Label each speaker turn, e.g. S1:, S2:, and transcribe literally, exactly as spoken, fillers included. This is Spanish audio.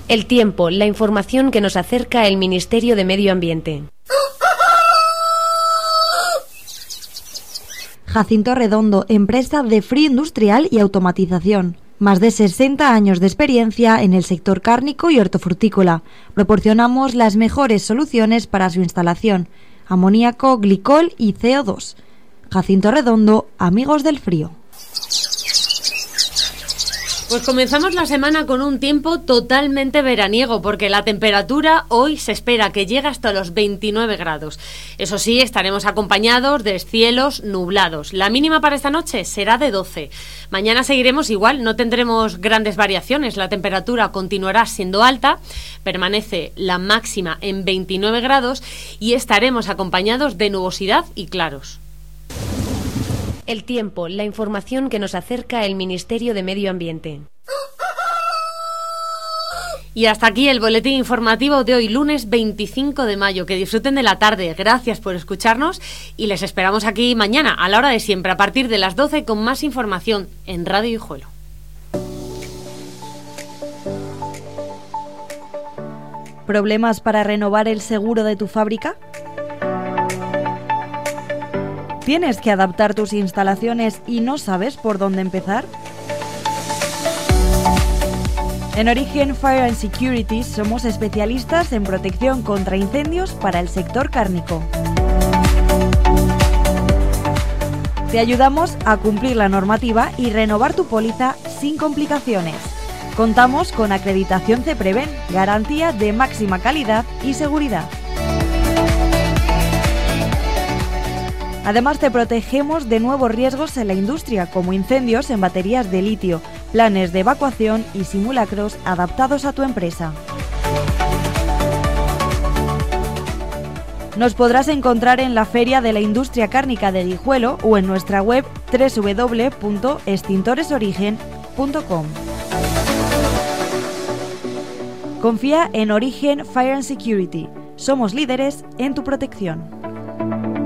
S1: El tiempo, la información que nos acerca el Ministerio de Medio Ambiente.
S2: Jacinto Redondo, empresa de frío industrial y automatización. Más de sesenta años de experiencia en el sector cárnico y hortofrutícola. Proporcionamos las mejores soluciones para su instalación: amoníaco, glicol y C O dos. Jacinto Redondo, amigos del frío.
S3: Pues comenzamos la semana con un tiempo totalmente veraniego, porque la temperatura hoy se espera que llegue hasta los veintinueve grados. Eso sí, estaremos acompañados de cielos nublados. La mínima para esta noche será de doce. Mañana seguiremos igual, no tendremos grandes variaciones. La temperatura continuará siendo alta, permanece la máxima en veintinueve grados y estaremos acompañados de nubosidad y claros.
S1: El tiempo, la información que nos acerca el Ministerio de Medio Ambiente.
S3: Y hasta aquí el boletín informativo de hoy, lunes veinticinco de mayo. Que disfruten de la tarde. Gracias por escucharnos y les esperamos aquí mañana a la hora de siempre, a partir de las doce, con más información en Radio Guijuelo.
S2: ¿Problemas para renovar el seguro de tu fábrica? ¿Tienes que adaptar tus instalaciones y no sabes por dónde empezar? En Origen Fire and Security somos especialistas en protección contra incendios para el sector cárnico. Te ayudamos a cumplir la normativa y renovar tu póliza sin complicaciones. Contamos con acreditación CEPREVEN, garantía de máxima calidad y seguridad. Además, te protegemos de nuevos riesgos en la industria, como incendios en baterías de litio, planes de evacuación y simulacros adaptados a tu empresa. Nos podrás encontrar en la Feria de la Industria Cárnica de Guijuelo o en nuestra web doble u doble u doble u punto extintores origen punto com. Confía en Origen Fire and Security. Somos líderes en tu protección.